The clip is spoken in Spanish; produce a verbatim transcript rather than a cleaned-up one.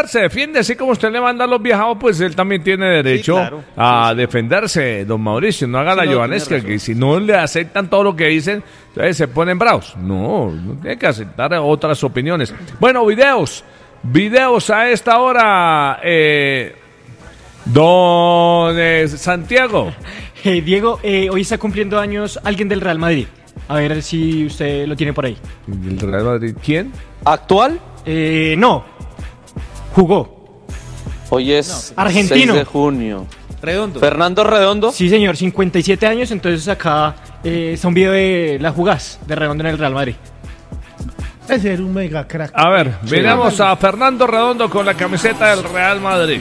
se defiende, así como usted le manda a los viajados, pues él también tiene derecho Sí, claro. a Sí, sí. defenderse, don Mauricio. No haga Sí, la no, Jovanesca, tiene que razón. si no le aceptan todo lo que dicen, entonces se ponen bravos. No, no tiene que aceptar otras opiniones. Bueno, videos, videos a esta hora, eh, don eh, Santiago. Eh, Diego, eh, hoy está cumpliendo años alguien del Real Madrid. A ver si usted lo tiene por ahí. ¿El Real Madrid quién? ¿Actual? Eh, no. Jugó. Hoy es Argentino. seis de junio. Redondo. Fernando Redondo. Sí, señor, cincuenta y siete años. Entonces acá eh, está un video de la jugaz de Redondo en el Real Madrid. Ese era un mega crack. A ver, miramos a Fernando Redondo con la camiseta del Real Madrid.